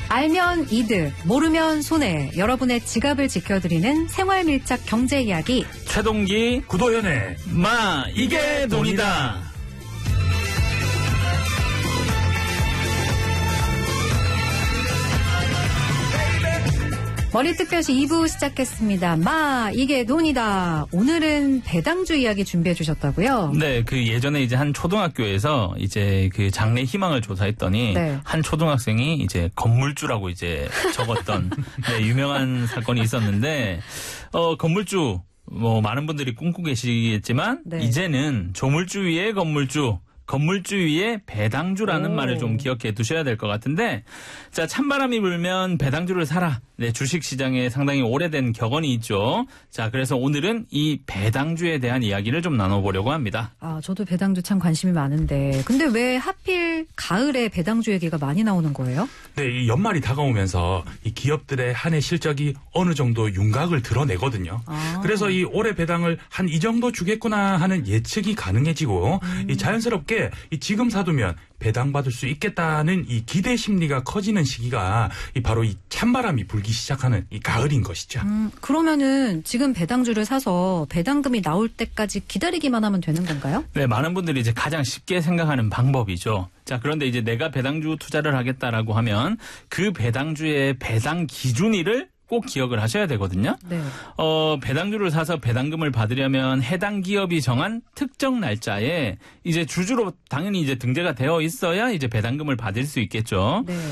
알면 이득, 모르면 손해. 여러분의 지갑을 지켜드리는 생활 밀착 경제 이야기. 최동기, 구도현의 마, 이게 돈이다. 머리특별시 2부 시작했습니다. 마, 이게 돈이다. 오늘은 배당주 이야기 준비해 주셨다고요? 네, 그 예전에 이제 한 초등학교에서 이제 그 장래 희망을 조사했더니 네. 한 초등학생이 이제 건물주라고 이제 적었던 네, 유명한 사건이 있었는데, 건물주, 많은 분들이 꿈꾸고 계시겠지만, 네. 이제는 조물주 위에 건물주 위에 배당주라는 말을 좀 기억해 두셔야 될 것 같은데, 자, 찬바람이 불면 배당주를 사라. 네, 주식시장에 상당히 오래된 격언이 있죠. 자, 그래서 오늘은 이 배당주에 대한 이야기를 좀 나눠보려고 합니다. 아, 저도 배당주 참 관심이 많은데. 근데 왜 하필 가을에 배당주 얘기가 많이 나오는 거예요? 네, 이 연말이 다가오면서 이 기업들의 한 해 실적이 어느 정도 윤곽을 드러내거든요. 그래서 이 올해 배당을 한 이 정도 주겠구나 하는 예측이 가능해지고 이 자연스럽게 이 지금 사두면 배당받을 수 있겠다는 이 기대 심리가 커지는 시기가 바로 이 찬바람이 불기 시작하는 이 가을인 것이죠. 그러면은 지금 배당주를 사서 배당금이 나올 때까지 기다리기만 하면 되는 건가요? 네, 많은 분들이 이제 가장 쉽게 생각하는 방법이죠. 자, 그런데 이제 내가 배당주 투자를 하겠다라고 하면 그 배당주의 배당 기준일을 꼭 기억을 하셔야 되거든요. 네. 배당주를 사서 배당금을 받으려면 해당 기업이 정한 특정 날짜에 이제 주주로 당연히 이제 등재가 되어 있어야 이제 배당금을 받을 수 있겠죠. 네.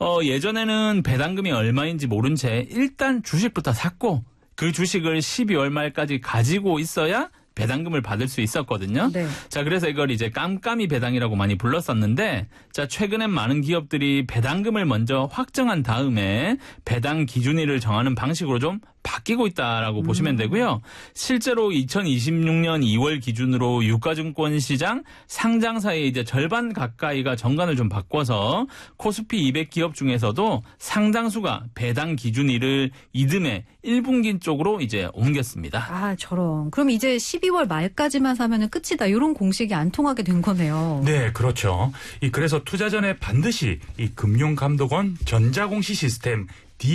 예전에는 배당금이 얼마인지 모른 채 일단 주식부터 샀고 그 주식을 12월 말까지 가지고 있어야 배당금을 받을 수 있었거든요. 네. 자, 그래서 이걸 이제 깜깜이 배당이라고 많이 불렀었는데, 자, 최근엔 많은 기업들이 배당금을 먼저 확정한 다음에 배당 기준일을 정하는 방식으로 좀 바뀌고 있다라고 보시면 되고요. 실제로 2026년 2월 기준으로 유가증권 시장 상장사의 이제 절반 가까이가 정관을 좀 바꿔서 코스피 200 기업 중에서도 상당수가 배당 기준일을 이듬해 1분기 쪽으로 이제 옮겼습니다. 아, 저런. 그럼 이제 12월 말까지만 사면은 끝이다. 이런 공식이 안 통하게 된 거네요. 네, 그렇죠. 그래서 투자 전에 반드시 이 금융감독원 전자공시 시스템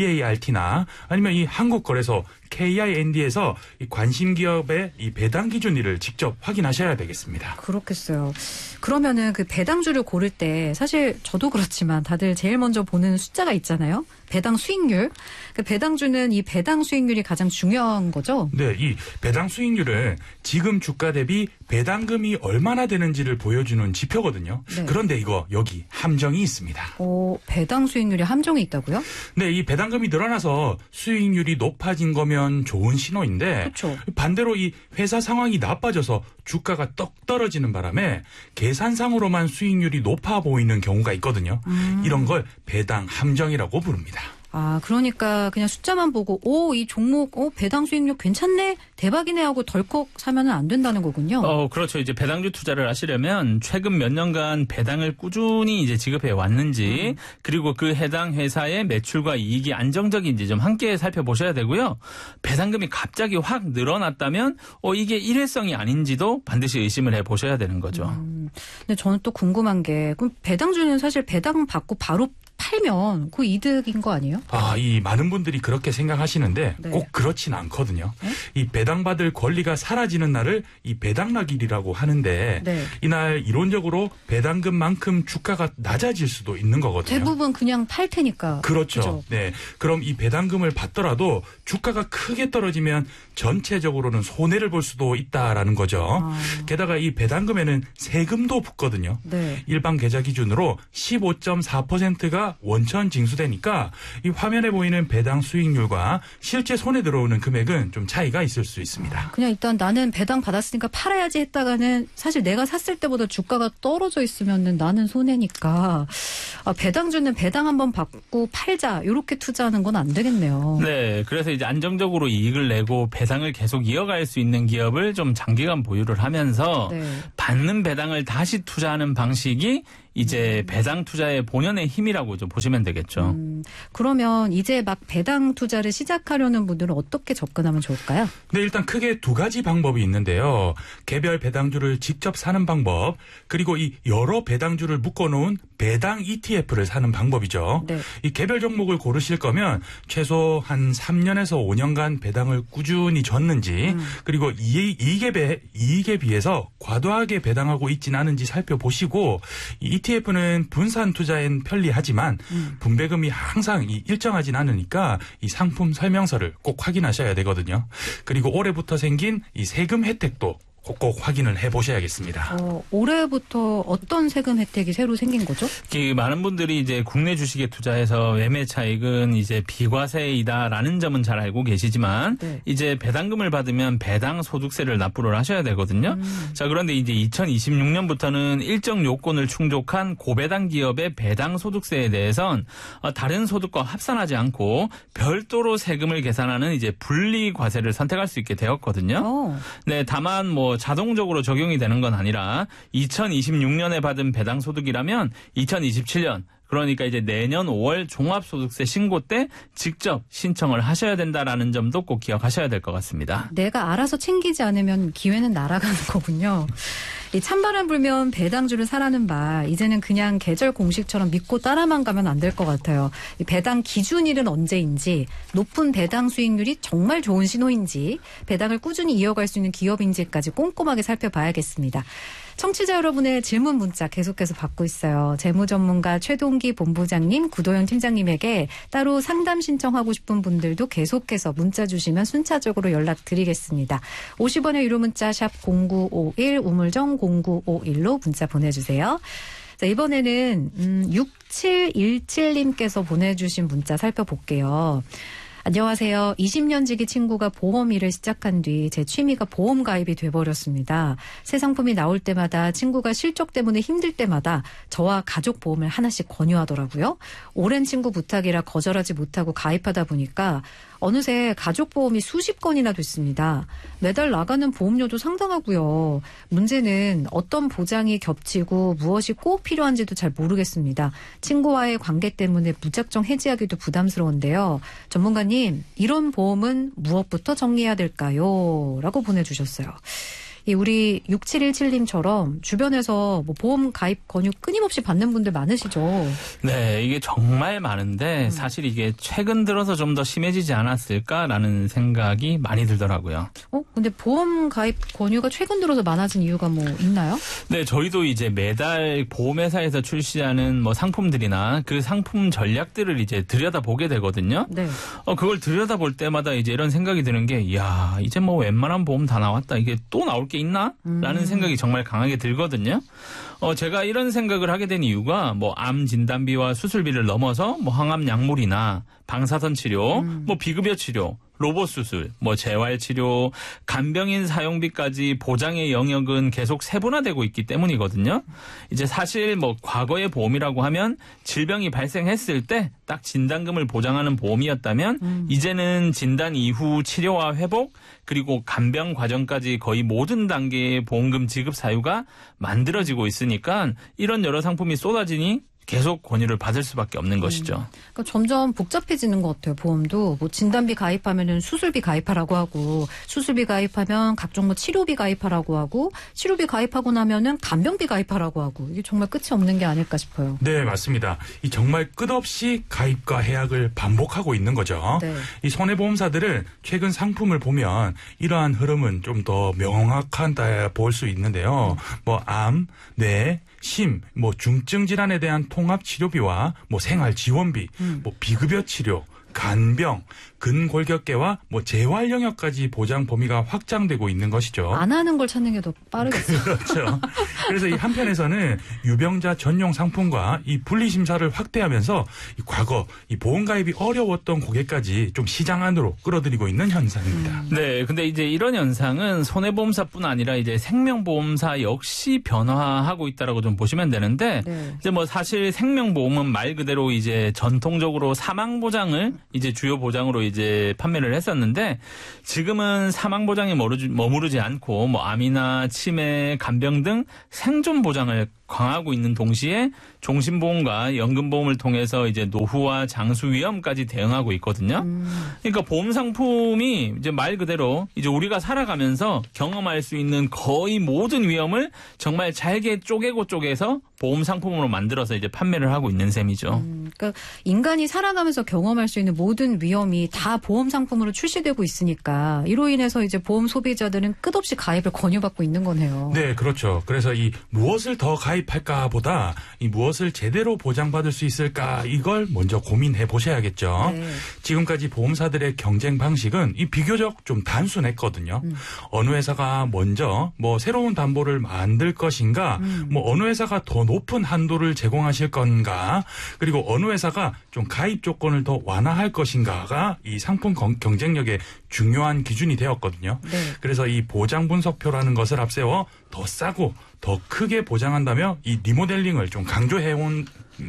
DART나 아니면 이 한국거래소 KIND에서 이 관심 기업의 이 배당 기준일을 직접 확인하셔야 되겠습니다. 그렇겠어요. 그러면은 그 배당주를 고를 때 사실 저도 그렇지만 다들 제일 먼저 보는 숫자가 있잖아요. 배당 수익률. 그 배당주는 이 배당 수익률이 가장 중요한 거죠? 네, 이 배당 수익률은 지금 주가 대비 배당금이 얼마나 되는지를 보여주는 지표거든요. 네. 그런데 이거 여기 함정이 있습니다. 배당 수익률에 함정이 있다고요? 네, 이 배당금이 늘어나서 수익률이 높아진 거면 좋은 신호인데 그렇죠. 반대로 이 회사 상황이 나빠져서 주가가 떡 떨어지는 바람에 계산상으로만 수익률이 높아 보이는 경우가 있거든요. 이런 걸 배당 함정이라고 부릅니다. 아, 그러니까 그냥 숫자만 보고 이 종목 배당 수익률 괜찮네, 대박이네 하고 덜컥 사면은 안 된다는 거군요. 그렇죠. 이제 배당주 투자를 하시려면 최근 몇 년간 배당을 꾸준히 이제 지급해 왔는지 그리고 그 해당 회사의 매출과 이익이 안정적인지 좀 함께 살펴보셔야 되고요. 배당금이 갑자기 확 늘어났다면 이게 일회성이 아닌지도 반드시 의심을 해 보셔야 되는 거죠. 근데 저는 또 궁금한 게 그럼 배당주는 사실 배당 받고 바로 팔면 그 이득인 거 아니에요? 이 많은 분들이 그렇게 생각하시는데 네. 꼭 그렇진 않거든요. 네? 이 배당받을 권리가 사라지는 날을 이 배당락일이라고 하는데 네. 이날 이론적으로 배당금만큼 주가가 낮아질 수도 있는 거거든요. 대부분 그냥 팔 테니까. 그렇죠. 그죠? 네. 그럼 이 배당금을 받더라도 주가가 크게 떨어지면 전체적으로는 손해를 볼 수도 있다라는 거죠. 게다가 이 배당금에는 세금도 붙거든요. 네. 일반 계좌 기준으로 15.4%가 원천 징수되니까 이 화면에 보이는 배당 수익률과 실제 손에 들어오는 금액은 좀 차이가 있을 수 있습니다. 그냥 일단 나는 배당 받았으니까 팔아야지 했다가는 사실 내가 샀을 때보다 주가가 떨어져 있으면은 나는 손해니까 배당주는 배당 한번 받고 팔자 이렇게 투자하는 건 안 되겠네요. 네, 그래서 이제 안정적으로 이익을 내고 배당을 계속 이어갈 수 있는 기업을 좀 장기간 보유를 하면서 네. 받는 배당을 다시 투자하는 방식이 이제 배당 투자의 본연의 힘이라고 좀 보시면 되겠죠. 그러면 이제 막 배당 투자를 시작하려는 분들은 어떻게 접근하면 좋을까요? 네, 일단 크게 두 가지 방법이 있는데요. 개별 배당주를 직접 사는 방법, 그리고 이 여러 배당주를 묶어놓은 배당 ETF를 사는 방법이죠. 네. 이 개별 종목을 고르실 거면 최소 한 3년에서 5년간 배당을 꾸준히 줬는지, 그리고 이익에 비해서 과도하게 배당하고 있지는 않은지 살펴보시고, 이 ETF는 분산 투자엔 편리하지만 분배금이 항상 일정하진 않으니까 이 상품 설명서를 꼭 확인하셔야 되거든요. 그리고 올해부터 생긴 이 세금 혜택도 꼭 확인을 해보셔야겠습니다. 올해부터 어떤 세금 혜택이 새로 생긴 거죠? 많은 분들이 이제 국내 주식에 투자해서 매매 차익은 이제 비과세이다라는 점은 잘 알고 계시지만 네. 이제 배당금을 받으면 배당 소득세를 납부를 하셔야 되거든요. 자, 그런데 이제 2026년부터는 일정 요건을 충족한 고배당 기업의 배당 소득세에 대해선 다른 소득과 합산하지 않고 별도로 세금을 계산하는 이제 분리 과세를 선택할 수 있게 되었거든요. 네, 다만 자동적으로 적용이 되는 건 아니라 2026년에 받은 배당 소득이라면 2027년 그러니까 이제 내년 5월 종합소득세 신고 때 직접 신청을 하셔야 된다라는 점도 꼭 기억하셔야 될 것 같습니다. 내가 알아서 챙기지 않으면 기회는 날아가는 거군요. 이 찬바람 불면 배당주를 사라는 말, 이제는 그냥 계절 공식처럼 믿고 따라만 가면 안 될 것 같아요. 이 배당 기준일은 언제인지, 높은 배당 수익률이 정말 좋은 신호인지, 배당을 꾸준히 이어갈 수 있는 기업인지까지 꼼꼼하게 살펴봐야겠습니다. 청취자 여러분의 질문 문자 계속해서 받고 있어요. 재무전문가 최동기 본부장님, 구도현 팀장님에게 따로 상담 신청하고 싶은 분들도 계속해서 문자 주시면 순차적으로 연락드리겠습니다. 50원의 유료 문자 샵 0951 우물정 0951로 문자 보내주세요. 자, 이번에는 6717님께서 보내주신 문자 살펴볼게요. 안녕하세요. 20년 지기 친구가 보험 일을 시작한 뒤 제 취미가 보험 가입이 돼버렸습니다. 새 상품이 나올 때마다 친구가 실적 때문에 힘들 때마다 저와 가족 보험을 하나씩 권유하더라고요. 오랜 친구 부탁이라 거절하지 못하고 가입하다 보니까 어느새 가족 보험이 수십 건이나 됐습니다. 매달 나가는 보험료도 상당하고요. 문제는 어떤 보장이 겹치고 무엇이 꼭 필요한지도 잘 모르겠습니다. 친구와의 관계 때문에 무작정 해지하기도 부담스러운데요. 전문가님, 이런 보험은 무엇부터 정리해야 될까요? 라고 보내주셨어요. 우리 6717님처럼 주변에서 보험 가입 권유 끊임없이 받는 분들 많으시죠? 네, 이게 정말 많은데 사실 이게 최근 들어서 좀 더 심해지지 않았을까라는 생각이 많이 들더라고요. 근데 보험 가입 권유가 최근 들어서 많아진 이유가 뭐 있나요? 네, 저희도 이제 매달 보험회사에서 출시하는 상품들이나 그 상품 전략들을 이제 들여다보게 되거든요. 네. 그걸 들여다볼 때마다 이제 이런 생각이 드는 게, 이야, 이제 웬만한 보험 다 나왔다. 이게 또 나올 게 있나? 라는 생각이 정말 강하게 들거든요. 제가 이런 생각을 하게 된 이유가 암 진단비와 수술비를 넘어서 항암 약물이나 방사선 치료, 비급여 치료, 로봇 수술, 재활 치료, 간병인 사용비까지 보장의 영역은 계속 세분화되고 있기 때문이거든요. 이제 사실 과거의 보험이라고 하면 질병이 발생했을 때 딱 진단금을 보장하는 보험이었다면 이제는 진단 이후 치료와 회복 그리고 간병 과정까지 거의 모든 단계의 보험금 지급 사유가 만들어지고 있으니까 이런 여러 상품이 쏟아지니 계속 권유를 받을 수밖에 없는 것이죠. 그러니까 점점 복잡해지는 것 같아요. 보험도 진단비 가입하면은 수술비 가입하라고 하고, 수술비 가입하면 각종 치료비 가입하라고 하고, 치료비 가입하고 나면은 간병비 가입하라고 하고, 이게 정말 끝이 없는 게 아닐까 싶어요. 네, 맞습니다. 이 정말 끝없이 가입과 해약을 반복하고 있는 거죠. 네. 이 손해보험사들은 최근 상품을 보면 이러한 흐름은 좀 더 명확하다 볼 수 있는데요. 암, 뇌, 심, 중증 질환에 대한 통합 치료비와 생활 지원비, 비급여 치료, 간병, 근골격계와 재활 영역까지 보장 범위가 확장되고 있는 것이죠. 안 하는 걸 찾는 게 더 빠르겠어요. 그렇죠. 그래서 이 한편에서는 유병자 전용 상품과 이 분리 심사를 확대하면서 과거 이 보험 가입이 어려웠던 고객까지 좀 시장 안으로 끌어들이고 있는 현상입니다. 네, 근데 이제 이런 현상은 손해보험사뿐 아니라 이제 생명보험사 역시 변화하고 있다라고 좀 보시면 되는데, 네. 이제 사실 생명보험은 말 그대로 이제 전통적으로 사망보장을 이제 주요 보장으로 이제 판매를 했었는데, 지금은 사망보장에 머무르지 않고 암이나 치매, 간병 등 생존 보장을 강화하고 있는 동시에 종신보험과 연금보험을 통해서 이제 노후와 장수 위험까지 대응하고 있거든요. 그러니까 보험 상품이 이제 말 그대로 이제 우리가 살아가면서 경험할 수 있는 거의 모든 위험을 정말 잘게 쪼개서 보험 상품으로 만들어서 이제 판매를 하고 있는 셈이죠. 그러니까 인간이 살아가면서 경험할 수 있는 모든 위험이 다 보험 상품으로 출시되고 있으니까 이로 인해서 이제 보험 소비자들은 끝없이 가입을 권유받고 있는 거네요. 네, 그렇죠. 그래서 이 무엇을 더 가입할까보다 이 무엇을 제대로 보장받을 수 있을까 이걸 먼저 고민해 보셔야겠죠. 네. 지금까지 보험사들의 경쟁 방식은 이 비교적 좀 단순했거든요. 어느 회사가 먼저 뭐 새로운 담보를 만들 것인가, 뭐 어느 회사가 더 높은 한도를 제공하실 건가, 그리고 어느 회사가 좀 가입 조건을 더 완화할 것인가가 이 상품 경쟁력의 중요한 기준이 되었거든요. 네. 그래서 이 보장 분석표라는 것을 앞세워 더 싸고 더 크게 보장한다며 이 리모델링을 좀 강조해온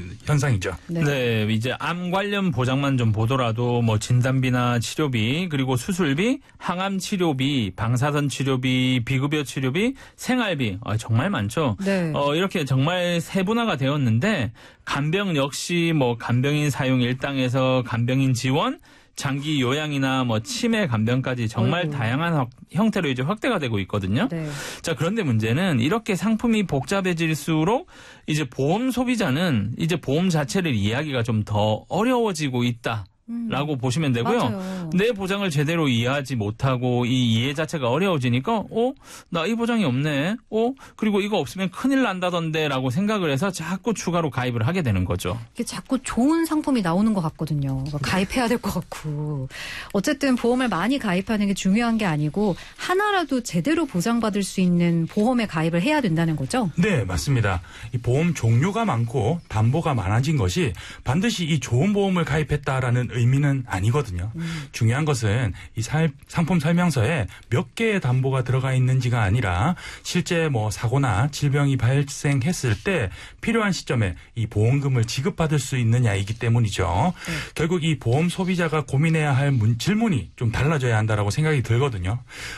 현상이죠. 네, 이제 암 관련 보장만 좀 보더라도 뭐 진단비나 치료비, 그리고 수술비, 항암 치료비, 방사선 치료비, 비급여 치료비, 생활비, 정말 많죠. 네. 이렇게 정말 세분화가 되었는데 간병 역시 뭐 간병인 사용 일당에서 간병인 지원, 장기 요양이나 뭐 치매 간병까지 정말 다양한 형태로 이제 확대가 되고 있거든요. 네. 자, 그런데 문제는 이렇게 상품이 복잡해질수록 이제 보험 소비자는 이제 보험 자체를 이해하기가 좀 더 어려워지고 있다. 라고 보시면 되고요. 맞아요. 내 보장을 제대로 이해하지 못하고 이 이해 자체가 어려워지니까 나 이 보장이 없네. 그리고 이거 없으면 큰일 난다던데 라고 생각을 해서 자꾸 추가로 가입을 하게 되는 거죠. 이게 자꾸 좋은 상품이 나오는 것 같거든요. 가입해야 될 것 같고. 어쨌든 보험을 많이 가입하는 게 중요한 게 아니고 하나라도 제대로 보장받을 수 있는 보험에 가입을 해야 된다는 거죠? 네, 맞습니다. 이 보험 종류가 많고 담보가 많아진 것이 반드시 이 좋은 보험을 가입했다라는 의미는 아니거든요. 중요한 것은 이 상품 설명서에 몇 개의 담보가 들어가 있는지가 아니라 실제 뭐 사고나 질병이 발생했을 때 필요한 시점에 이 보험금을 지급받을 수 있느냐이기 때문이죠. 결국 이 보험 소비자가 고민해야 할 질문이 좀 달라져야 한다라고 생각이 들거든요.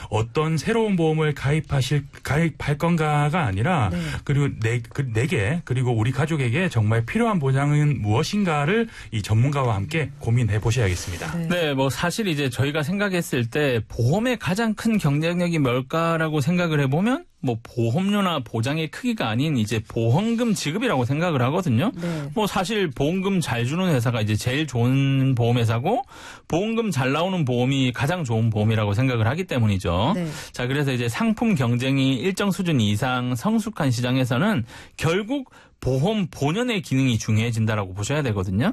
어떤 새로운 보험을 가입할 건가가 아니라 그리고 내게 그리고 우리 가족에게 정말 필요한 보장은 무엇인가를 이 전문가와 함께 고민해 보셔야겠습니다. 네, 뭐 사실 이제 저희가 생각했을 때 보험의 가장 큰 경쟁력이 뭘까라고 생각을 해보면 뭐 보험료나 보장의 크기가 아닌 이제 보험금 지급이라고 생각을 하거든요. 네. 뭐 사실 보험금 잘 주는 회사가 이제 제일 좋은 보험회사고 보험금 잘 나오는 보험이 가장 좋은 보험이라고 생각을 하기 때문이죠. 네. 자, 그래서 이제 상품 경쟁이 일정 수준 이상 성숙한 시장에서는 결국 보험 본연의 기능이 중요해진다라고 보셔야 되거든요.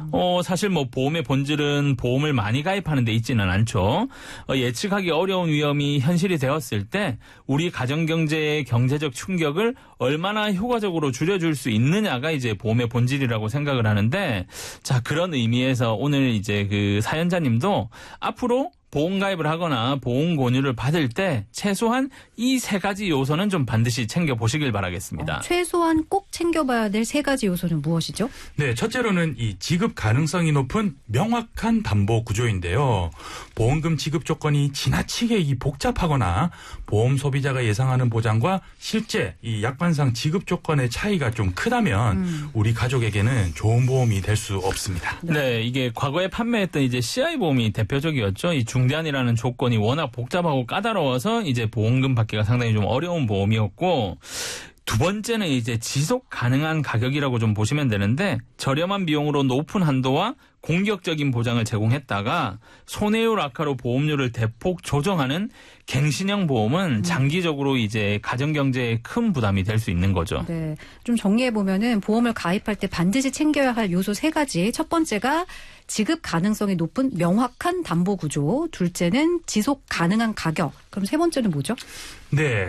사실 뭐 보험의 본질은 보험을 많이 가입하는 데 있지는 않죠. 예측하기 어려운 위험이 현실이 되었을 때 우리 가정경제의 경제적 충격을 얼마나 효과적으로 줄여줄 수 있느냐가 이제 보험의 본질이라고 생각을 하는데, 자, 그런 의미에서 오늘 이제 그 사연자님도 앞으로 보험 가입을 하거나 보험 권유를 받을 때 최소한 이 세 가지 요소는 좀 반드시 챙겨보시길 바라겠습니다. 최소한 꼭 챙겨봐야 될 세 가지 요소는 무엇이죠? 네, 첫째로는 이 지급 가능성이 높은 명확한 담보 구조인데요. 보험금 지급 조건이 지나치게 복잡하거나 보험 소비자가 예상하는 보장과 실제 이 약관상 지급 조건의 차이가 좀 크다면 우리 가족에게는 좋은 보험이 될 수 없습니다. 네, 이게 과거에 판매했던 이제 CI 보험이 대표적이었죠. 이 중대한이라는 조건이 워낙 복잡하고 까다로워서 이제 보험금 받기가 상당히 좀 어려운 보험이었고, 두 번째는 이제 지속 가능한 가격이라고 좀 보시면 되는데, 저렴한 비용으로 높은 한도와 공격적인 보장을 제공했다가 손해율 악화로 보험료를 대폭 조정하는 갱신형 보험은 장기적으로 이제 가정 경제에 큰 부담이 될 수 있는 거죠. 네, 좀 정리해 보면은 보험을 가입할 때 반드시 챙겨야 할 요소 세 가지. 첫 번째가 지급 가능성이 높은 명확한 담보 구조. 둘째는 지속 가능한 가격. 그럼 세 번째는 뭐죠? 네,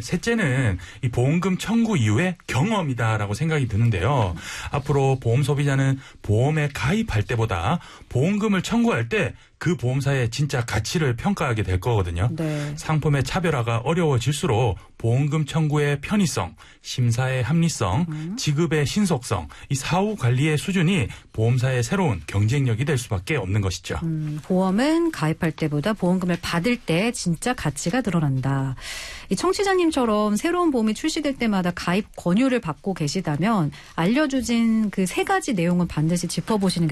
셋째는 이 보험금 청구 이후의 경험이다라고 생각이 드는데요. 앞으로 보험 소비자는 보험에 가입할 때보다 때보다 보험금을 청구할 때 그 보험사의 진짜 가치를 평가하게 될 거거든요. 네. 상품의 차별화가 어려워질수록 보험금 청구의 편의성, 심사의 합리성, 지급의 신속성, 이 사후 관리의 수준이 보험사의 새로운 경쟁력이 될 수밖에 없는 것이죠. 보험은 가입할 때보다 보험금을 받을 때 진짜 가치가 드러난다. 이 청취자님처럼 새로운 보험이 출시될 때마다 가입 권유를 받고 계시다면 알려주신 그 3가지 내용은 반드시 짚어보시는 게